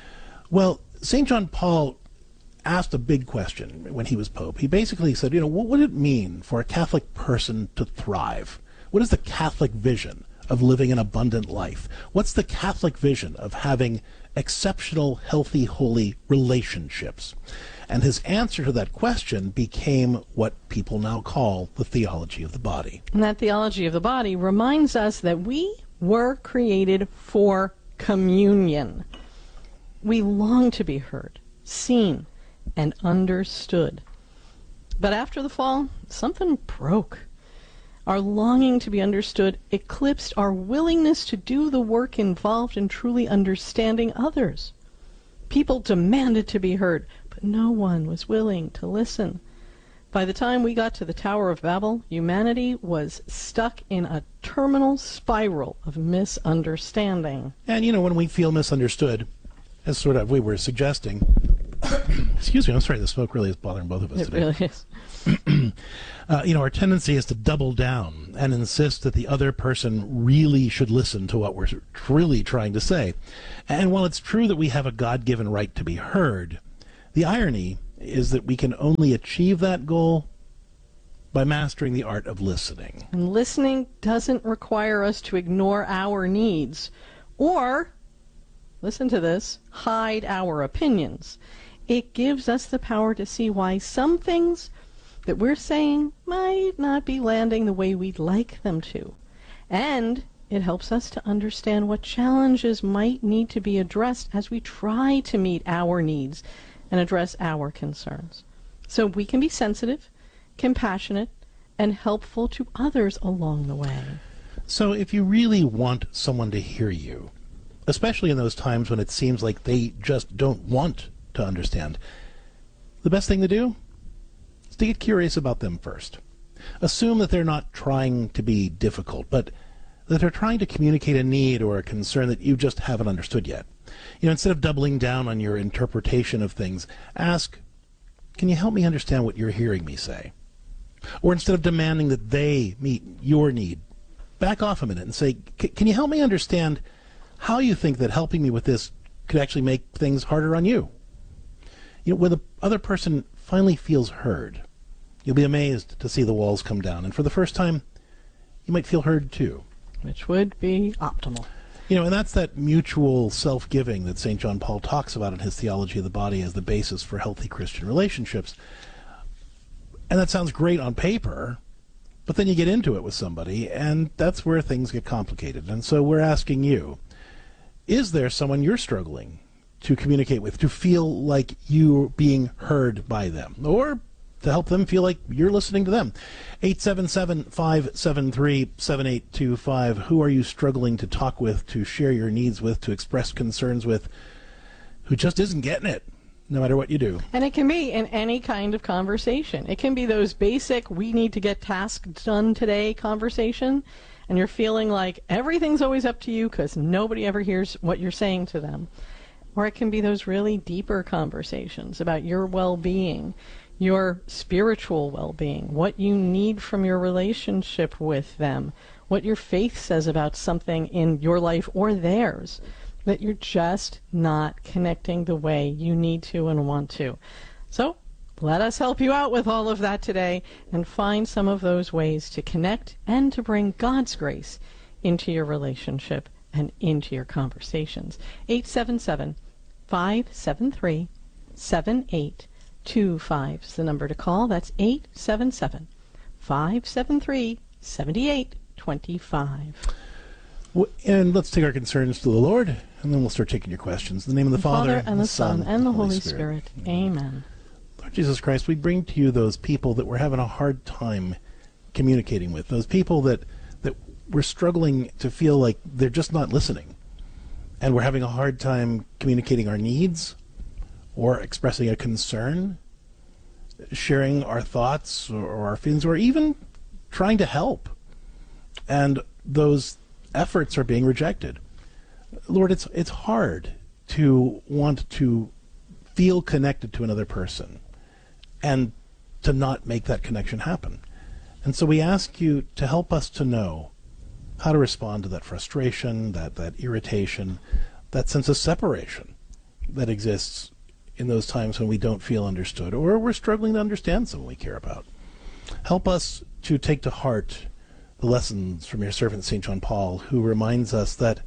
L: Well, Saint John Paul asked a big question when he was Pope. He basically said, you know, what would it mean for a Catholic person to thrive? What is the Catholic vision of living an abundant life? What's the Catholic vision of having exceptional, healthy, holy relationships? And his answer to that question became what people now call the theology of the body.
M: And that theology of the body reminds us that we were created for communion. We long to be heard, seen, and understood. But after the fall, something broke. Our longing to be understood eclipsed our willingness to do the work involved in truly understanding others. People demanded to be heard, but no one was willing to listen. By the time we got to the Tower of Babel, humanity was stuck in a terminal spiral of misunderstanding.
L: And, you know, when we feel misunderstood, as sort of we were suggesting, excuse me, I'm sorry, the smoke really is bothering both of us
M: It
L: today.
M: really is.
L: uh, you know, our tendency is to double down and insist that the other person really should listen to what we're really trying to say. And while it's true that we have a God-given right to be heard, the irony is that we can only achieve that goal by mastering the art of listening.
M: And listening doesn't require us to ignore our needs or, listen to this, hide our opinions. It gives us the power to see why some things that we're saying might not be landing the way we'd like them to. And it helps us to understand what challenges might need to be addressed as we try to meet our needs and address our concerns. So we can be sensitive, compassionate, and helpful to others along the way.
L: So if you really want someone to hear you, especially in those times when it seems like they just don't want to understand, the best thing to do is to get curious about them first. Assume that they're not trying to be difficult, but that they're trying to communicate a need or a concern that you just haven't understood yet. You know, instead of doubling down on your interpretation of things, ask, can you help me understand what you're hearing me say? Or instead of demanding that they meet your need, back off a minute and say, can you help me understand how you think that helping me with this could actually make things harder on you? You know, when the other person finally feels heard, you'll be amazed to see the walls come down. And for the first time, you might feel heard too.
M: Which would be optimal.
L: You know, and that's that mutual self-giving that Saint John Paul talks about in his Theology of the Body as the basis for healthy Christian relationships. And that sounds great on paper, but then you get into it with somebody, and that's where things get complicated. And so we're asking you, is there someone you're struggling to communicate with, to feel like you're being heard by them, or to help them feel like you're listening to them? eight seven seven, five seven three, seven eight two five. Who are you struggling to talk with, to share your needs with, to express concerns with, who just isn't getting it, no matter what you do?
M: And it can be in any kind of conversation. It can be those basic, we need to get tasks done today conversation, and you're feeling like everything's always up to you because nobody ever hears what you're saying to them. Or it can be those really deeper conversations about your well-being, your spiritual well-being, what you need from your relationship with them, what your faith says about something in your life or theirs, that you're just not connecting the way you need to and want to. So let us help you out with all of that today and find some of those ways to connect and to bring God's grace into your relationship and into your conversations. eight seven seven, five seven three, seven eight two five is the number to call. That's eight seven seven, five seven three, seven eight two five.
L: And let's take our concerns to the Lord, and then we'll start taking your questions. In the name of the,
M: the
L: Father,
M: Father, and the Son, and the Holy Spirit. Spirit. Amen.
L: Lord Jesus Christ, we bring to you those people that we're having a hard time communicating with, those people that, that we're struggling to feel like they're just not listening, and we're having a hard time communicating our needs, or expressing a concern, sharing our thoughts or, or our feelings, or even trying to help. And those efforts are being rejected. Lord, it's it's hard to want to feel connected to another person and to not make that connection happen. And so we ask you to help us to know how to respond to that frustration, that, that irritation, that sense of separation that exists in those times when we don't feel understood, or we're struggling to understand someone we care about. Help us to take to heart the lessons from your servant Saint John Paul, who reminds us that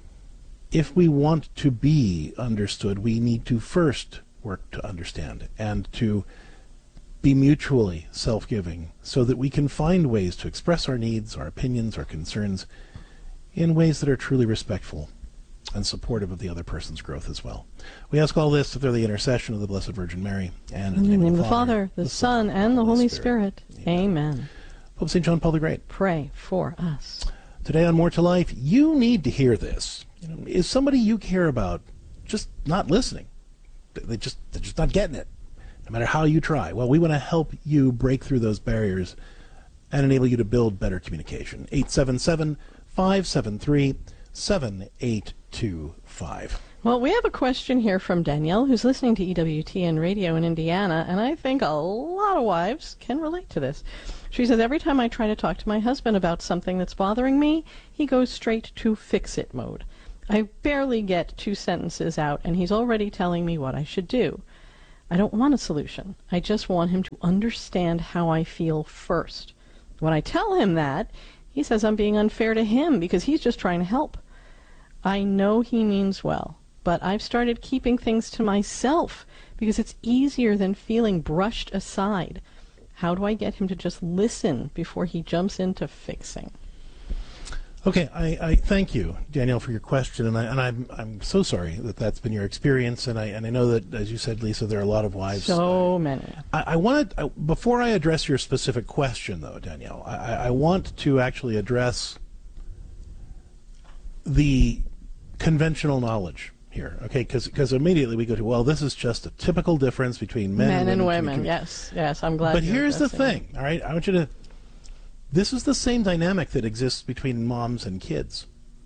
L: if we want to be understood, we need to first work to understand and to be mutually self-giving so that we can find ways to express our needs, our opinions, our concerns in ways that are truly respectful and supportive of the other person's growth as well. We ask all this through the intercession of the Blessed Virgin Mary, and in the name,
M: in the name
L: of
M: of the Father, the, the Son, and the Holy Spirit. Spirit. Amen. Amen.
L: Pope Saint John Paul the Great.
M: Pray for us.
L: Today on More to Life, you need to hear this. You know, is somebody you care about just not listening? They just, they're just not getting it, no matter how you try. Well, we want to help you break through those barriers and enable you to build better communication. eight seven seven, five seven three, seven eight two five.
M: Well, we have a question here from Danielle, who's listening to E W T N Radio in Indiana, and I think a lot of wives can relate to this. She says, every time I try to talk to my husband about something that's bothering me, he goes straight to fix-it mode. I barely get two sentences out, and he's already telling me what I should do. I don't want a solution. I just want him to understand how I feel first. When I tell him that, he says I'm being unfair to him because he's just trying to help. I know he means well, but I've started keeping things to myself because it's easier than feeling brushed aside. How do I get him to just listen before he jumps into fixing?
L: Okay, I, I thank you, Danielle, for your question, and I and I'm I'm so sorry that that's been your experience, and I and I know that, as you said, Lisa, there are a lot of wives.
M: So many.
L: I, I wanted I, before I address your specific question, though, Danielle, I, I want to actually address the conventional knowledge here, okay? Because immediately we go to, well, this is just a typical difference between men,
M: men
L: and
M: women.
L: women.
M: Yes, yes, I'm glad.
L: But
M: you're
L: here's the
M: addressing
L: thing, all right? I want you to. This is the same dynamic that exists between moms and kids.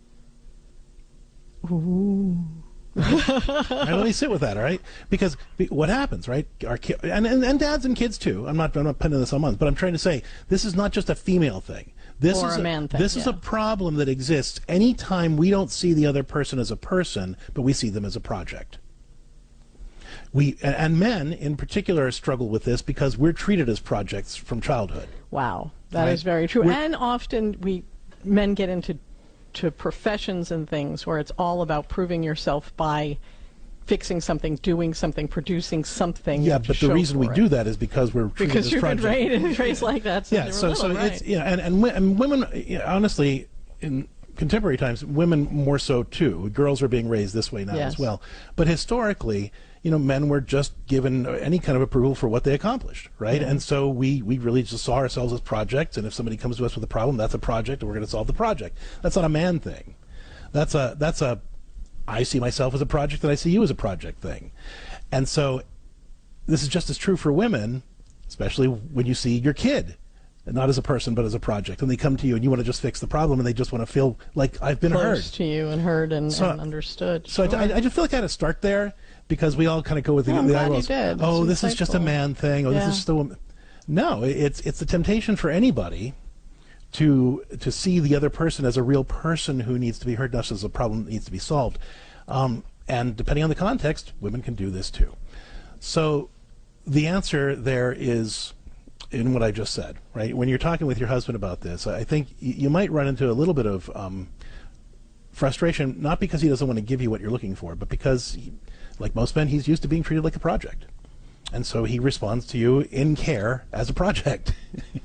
M: Ooh.
L: Right, let me sit with that, all right? Because be, what happens, right? Our ki- and, and and dads and kids too. I'm not I'm not pinning this on moms, but I'm trying to say this is not just a female thing. This
M: or
L: is
M: a man thing.
L: This
M: yeah.
L: is a problem that exists anytime we don't see the other person as a person, but we see them as a project. We and, and men in particular struggle with this because we're treated as projects from childhood.
M: Wow, that
L: right?
M: is very true.
L: We're,
M: and often we men get into to professions and things where it's all about proving yourself by fixing something, doing something, producing something.
L: Yeah, but the reason we
M: it.
L: do that is because we're treated
M: because
L: as
M: you've
L: projects.
M: been raised, raised like that. Since
L: Yeah,
M: you were
L: so
M: little,
L: so
M: right.
L: it's yeah, and and, and women, you know, honestly, in contemporary times, women more so too. Girls are being raised this way now
M: yes.
L: as well. But historically, you know, men were just given any kind of approval for what they accomplished, right?
M: Yeah.
L: And so we, we really just saw ourselves as projects, and if somebody comes to us with a problem, that's a project, and we're going to solve the project. That's not a man thing. That's a, that's a, I see myself as a project, and I see you as a project thing. And so this is just as true for women, especially when you see your kid, not as a person, but as a project, and they come to you and you want to just fix the problem, and they just want to feel like I've been
M: Close
L: heard.
M: to you and heard and,
L: So-
M: and understood.
L: So
M: Sure.
L: I, I just feel like I had to start there because we all kind of go with the,
M: Oh, I'm
L: the
M: glad you
L: eyeballs.
M: did.
L: Oh,
M: It's
L: this is just a
M: insightful.
L: man thing. Oh,
M: Yeah.
L: this is just a woman. No, it's it's the temptation for anybody to to see the other person as a real person who needs to be heard, not just as a problem that needs to be solved. Um, and depending on the context, women can do this too. So the answer there is in what I just said, right? When you're talking with your husband about this, I think y- you might run into a little bit of um, frustration, not because he doesn't want to give you what you're looking for, but because, he, like most men, he's used to being treated like a project. And so he responds to you in care as a project.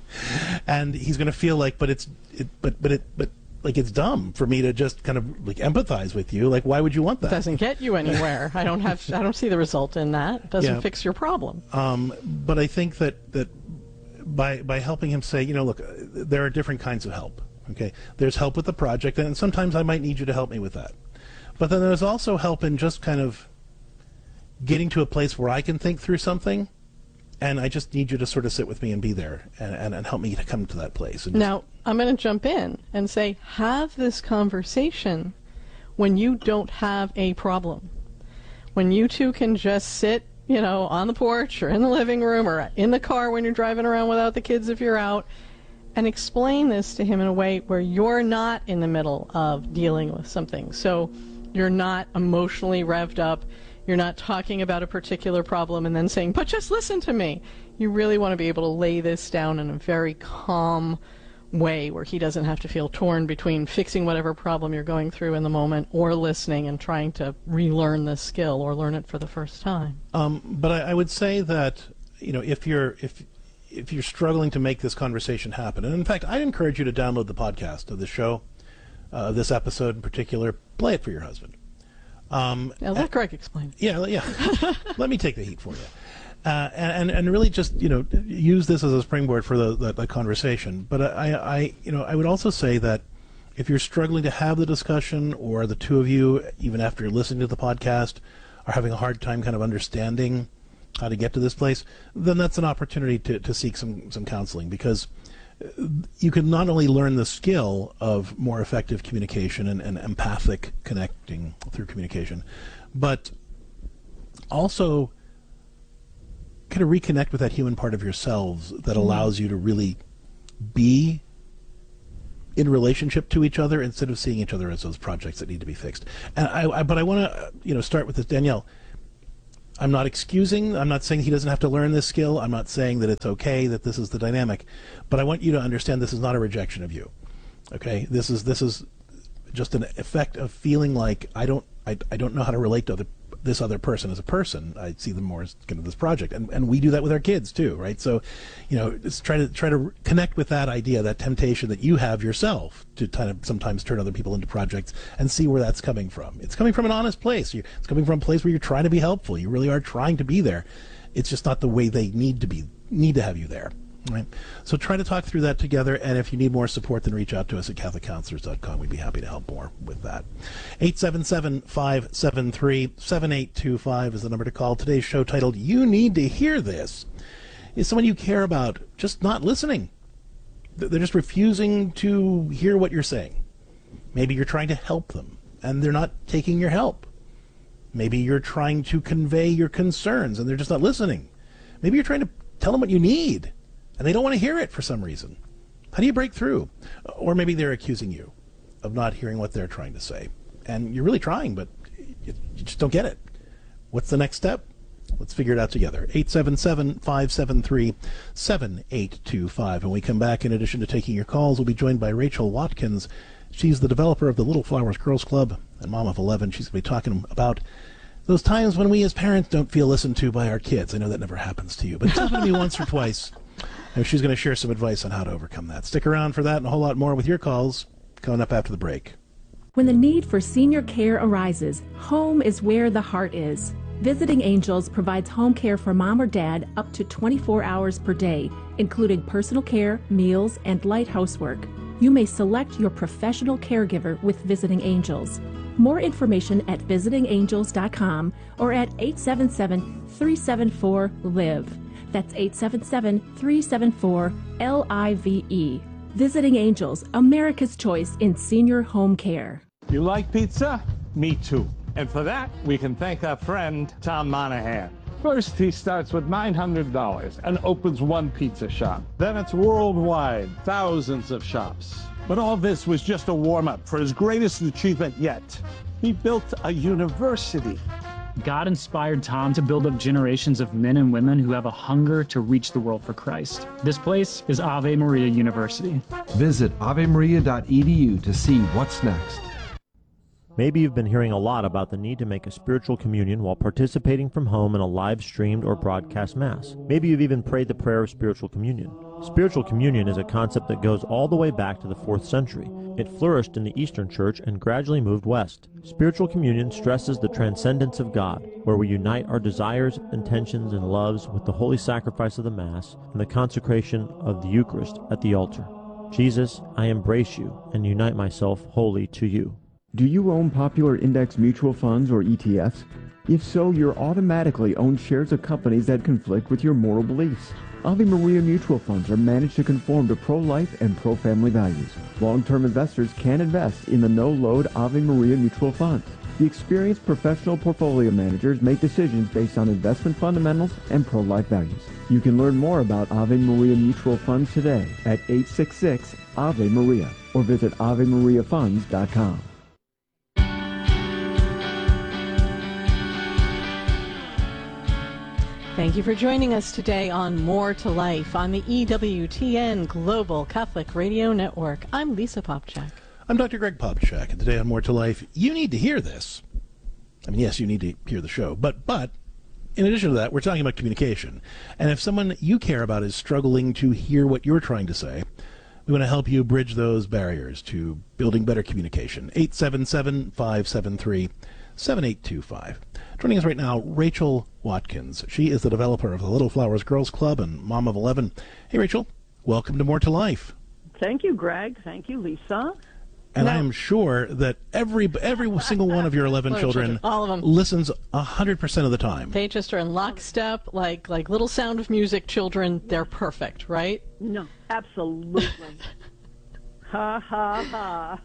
L: And he's going to feel like, but it's, it, but, but it, but like it's dumb for me to just kind of like empathize with you. Like, why would you want that?
M: Doesn't get you anywhere. I don't have. I don't see the result in that. Doesn't
L: Yeah.
M: fix your problem.
L: Um, but I think that, that by by helping him say, you know, look, uh, there are different kinds of help. Okay, there's help with the project, and sometimes I might need you to help me with that. But then there's also help in just kind of getting to a place where I can think through something, and I just need you to sort of sit with me and be there and, and, and help me to come to that place. And just-
M: Now, I'm going to jump in and say, have this conversation when you don't have a problem. When you two can just sit, you know, on the porch or in the living room or in the car when you're driving around without the kids if you're out, and explain this to him in a way where you're not in the middle of dealing with something. So you're not emotionally revved up. You're not talking about a particular problem and then saying, but just listen to me. You really want to be able to lay this down in a very calm way where he doesn't have to feel torn between fixing whatever problem you're going through in the moment or listening and trying to relearn this skill or learn it for the first time.
L: Um, but I, I would say that, you know, if you're if if you're struggling to make this conversation happen, and in fact, I'd encourage you to download the podcast of the show, uh, this episode in particular, play it for your husband. Um,
M: Now let Greg explain.
L: Yeah, yeah. Let me take the heat for you. Uh, and, and really just, you know, use this as a springboard for the, the, the conversation. But I, I, you know, I would also say that if you're struggling to have the discussion, or the two of you, even after you're listening to the podcast, are having a hard time kind of understanding how to get to this place, then that's an opportunity to, to seek some, some counseling, because you can not only learn the skill of more effective communication and, and empathic connecting through communication, but also kind of reconnect with that human part of yourselves that allows you to really be in relationship to each other instead of seeing each other as those projects that need to be fixed. And I, I but I want to, you know, start with this, Danielle. I'm not excusing, I'm not saying he doesn't have to learn this skill. I'm not saying that it's okay that this is the dynamic, but I want you to understand this is not a rejection of you. Okay? This is this is just an effect of feeling like I don't I, I don't know how to relate to other this other person as a person. I see them more as kind of this project, and and we do that with our kids too, right? So, you know, just try to try to connect with that idea, that temptation that you have yourself to kind of sometimes turn other people into projects, and see where that's coming from. It's coming from an honest place. You're, it's coming from a place where you're trying to be helpful. You really are trying to be there. It's just not the way they need to be need to have you there. Right. So try to talk through that together, and if you need more support, then reach out to us at catholic counselors dot com. We'd be happy to help more with that. eight seven seven, five seven three, seven eight two five is the number to call. Today's show, titled You Need to Hear This, is someone you care about just not listening. They're just refusing to hear what you're saying. Maybe you're trying to help them, and they're not taking your help. Maybe you're trying to convey your concerns, and they're just not listening. Maybe you're trying to tell them what you need, and they don't want to hear it for some reason. How do you break through? Or maybe they're accusing you of not hearing what they're trying to say. And you're really trying, but you, you just don't get it. What's the next step? Let's figure it out together. eight seven seven, five seven three, seven eight two five. When we come back, in addition to taking your calls, we'll be joined by Rachel Watkins. She's the developer of the Little Flowers Girls Club and mom of eleven. She's going to be talking about those times when we as parents don't feel listened to by our kids. I know that never happens to you, but it's happened to me once or twice. And she's going to share some advice on how to overcome that. Stick around for that and a whole lot more with your calls coming up after the break.
O: When the need for senior care arises, home is where the heart is. Visiting Angels provides home care for mom or dad up to twenty-four hours per day, including personal care, meals, and light housework. You may select your professional caregiver with Visiting Angels. More information at visiting angels dot com or at eight seven seven, three seven four, LIVE. That's eight seven seven, three seven four, L I V E. Visiting Angels, America's choice in senior home care.
P: You like pizza? Me too. And for that, we can thank our friend Tom Monahan. First, he starts with nine hundred dollars and opens one pizza shop. Then it's worldwide, thousands of shops. But all this was just a warm-up for his greatest achievement yet. He built a university.
Q: God inspired Tom to build up generations of men and women who have a hunger to reach the world for Christ. This place is Ave Maria University.
R: Visit ave maria dot e d u to see what's next.
S: Maybe you've been hearing a lot about the need to make a spiritual communion while participating from home in a live-streamed or broadcast Mass. Maybe you've even prayed the prayer of spiritual communion. Spiritual communion is a concept that goes all the way back to the fourth century. It flourished in the Eastern Church and gradually moved west. Spiritual communion stresses the transcendence of God, where we unite our desires, intentions, and loves with the holy sacrifice of the Mass and the consecration of the Eucharist at the altar. Jesus, I embrace you and unite myself wholly to you.
K: Do you own popular index mutual funds or E T Fs? If so, you're automatically owned shares of companies that conflict with your moral beliefs. Ave Maria mutual funds are managed to conform to pro-life and pro-family values. Long-term investors can invest in the no-load Ave Maria mutual funds. The experienced professional portfolio managers make decisions based on investment fundamentals and pro-life values. You can learn more about Ave Maria mutual funds today at eight six six, Ave Maria or visit ave maria funds dot com.
M: Thank you for joining us today on More to Life on the E W T N Global Catholic Radio Network. I'm Lisa Popchak.
L: I'm Doctor Greg Popchak, and today on More to Life, you need to hear this. I mean, yes, you need to hear the show, but but in addition to that, we're talking about communication. And if someone you care about is struggling to hear what you're trying to say, we want to help you bridge those barriers to building better communication. eight seven seven, five seven three, seven eight two five. Joining us right now, Rachel Watkins. She is the developer of the Little Flowers Girls Club and mom of eleven. Hey, Rachel, welcome to More to Life.
T: Thank you, Greg. Thank you, Lisa.
L: And
T: now,
L: I am sure that every every single one of your eleven children,
M: children, all of them,
L: listens one hundred percent of the time.
M: They just are in lockstep, like like little Sound of Music children. They're perfect, right?
T: No, absolutely. Ha, ha, ha.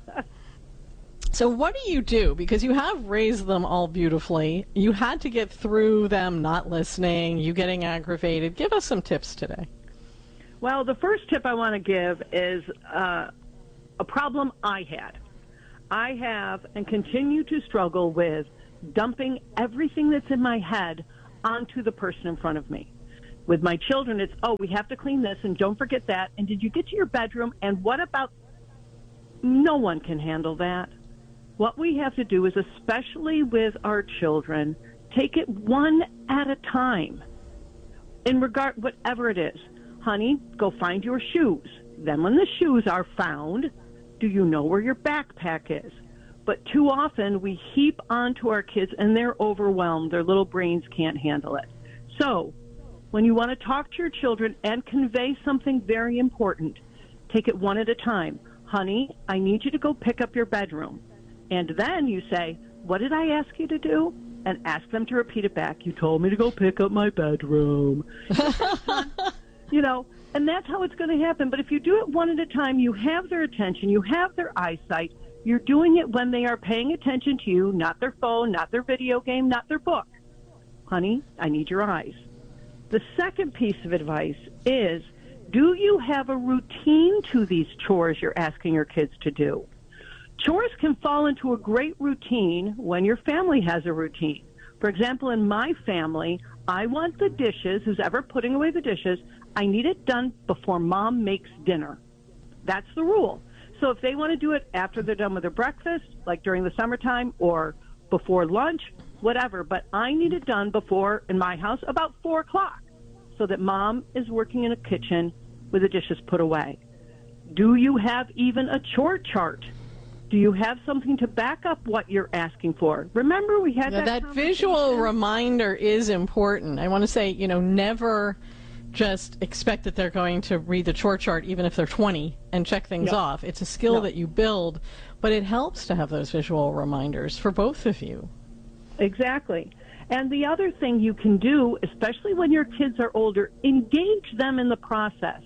M: So what do you do? Because you have raised them all beautifully. You had to get through them not listening, you getting aggravated. Give us some tips today.
T: Well, the first tip I want to give is uh, a problem I had. I have and continue to struggle with dumping everything that's in my head onto the person in front of me. With my children, it's, oh, we have to clean this, and don't forget that, and did you get to your bedroom, and what about... No one can handle that. What we have to do is, especially with our children, take it one at a time. In regard, whatever it is. Honey, go find your shoes. Then when the shoes are found, do you know where your backpack is? But too often we heap onto our kids and they're overwhelmed. Their little brains can't handle it. So when you want to talk to your children and convey something very important, take it one at a time. Honey, I need you to go pick up your bedroom. And then you say, what did I ask you to do? And ask them to repeat it back. You told me to go pick up my bedroom. You know, and that's how it's going to happen. But if you do it one at a time, you have their attention, you have their eyesight. You're doing it when they are paying attention to you, not their phone, not their video game, not their book. Honey, I need your eyes. The second piece of advice is, do you have a routine to these chores you're asking your kids to do? Chores can fall into a great routine when your family has a routine. For example, in my family, I want the dishes, who's ever putting away the dishes, I need it done before Mom makes dinner. That's the rule. So if they want to do it after they're done with their breakfast, like during the summertime, or before lunch, whatever, but I need it done before, in my house, about four o'clock, so that Mom is working in a kitchen with the dishes put away. Do you have even a chore chart? Do you have something to back up what you're asking for? Remember, we had
M: yeah,
T: that
M: that visual reminder is important. I want to say, you know, never just expect that they're going to read the chore chart even if they're twenty and check things
T: No.
M: off. It's a skill
T: No.
M: that you build, but it helps to have those visual reminders for both of you.
T: Exactly. And the other thing you can do, especially when your kids are older, engage them in the process.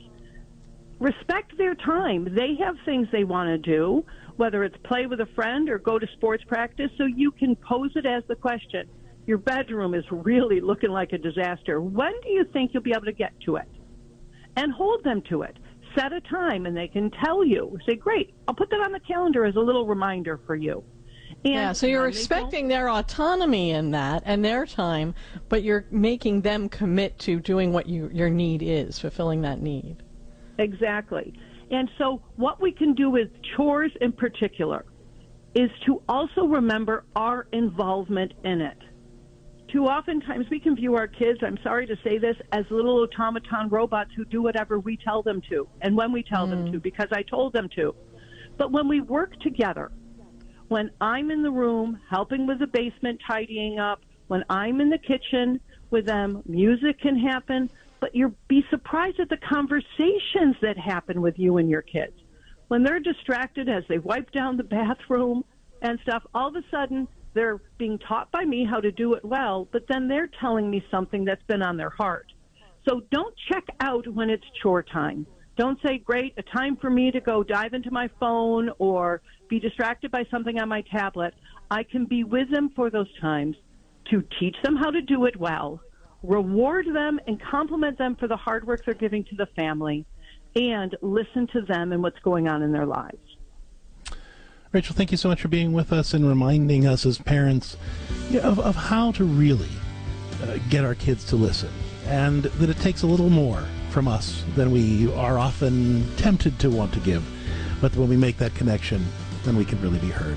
T: Respect their time. They have things they want to do, whether it's play with a friend or go to sports practice, so you can pose it as the question. Your bedroom is really looking like a disaster. When do you think you'll be able to get to it? And hold them to it. Set a time, and they can tell you. Say, great, I'll put that on the calendar as a little reminder for you. And
M: yeah, so you're respecting their autonomy in that and their time, but you're making them commit to doing what you, your need is, fulfilling that need.
T: Exactly. And so what we can do with chores in particular is to also remember our involvement in it. Too oftentimes we can view our kids, I'm sorry to say this, as little automaton robots who do whatever we tell them to and when we tell mm. them to, because I told them to. But when we work together, when I'm in the room helping with the basement tidying up, when I'm in the kitchen with them, music can happen, but you'll be surprised at the conversations that happen with you and your kids. When they're distracted as they wipe down the bathroom and stuff, all of a sudden they're being taught by me how to do it well, but then they're telling me something that's been on their heart. So don't check out when it's chore time. Don't say, great, a time for me to go dive into my phone or be distracted by something on my tablet. I can be with them for those times to teach them how to do it well, reward them and compliment them for the hard work they're giving to the family, and listen to them and what's going on in their lives.
L: Rachel, thank you so much for being with us and reminding us as parents yeah, of, of how to really uh, get our kids to listen, and that it takes a little more from us than we are often tempted to want to give. But when we make that connection, then we can really be heard.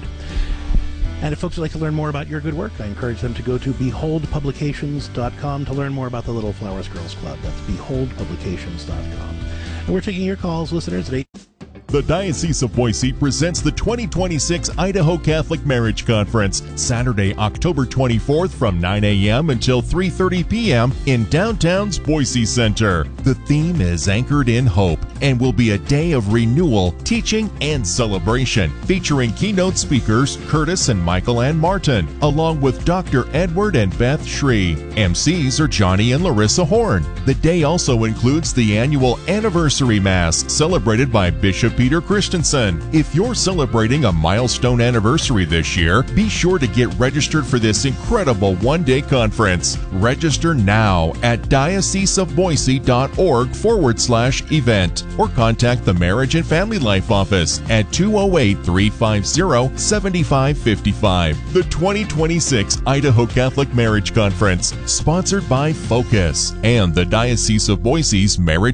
L: And if folks would like to learn more about your good work, I encourage them to go to behold publications dot com to learn more about the Little Flowers Girls Club. That's behold publications dot com. And we're taking your calls, listeners, at eight
G: The Diocese of Boise presents the twenty twenty-six Idaho Catholic Marriage Conference, Saturday, October twenty-fourth from nine a.m. until three thirty p.m. in downtown's Boise Center. The theme is Anchored in Hope and will be a day of renewal, teaching, and celebration, featuring keynote speakers Curtis and Michael Ann Martin, along with Doctor Edward and Beth Shree. M Cs are Johnny and Larissa Horn. The day also includes the annual Anniversary Mass, celebrated by Bishop Peter Christensen. If you're celebrating a milestone anniversary this year, be sure to get registered for this incredible one-day conference. Register now at dioceseofboise.org forward slash event or contact the Marriage and Family Life Office at two oh eight, three five zero, seven five five five. The twenty twenty-six Idaho Catholic Marriage Conference, sponsored by Focus and the Diocese of Boise's Marriage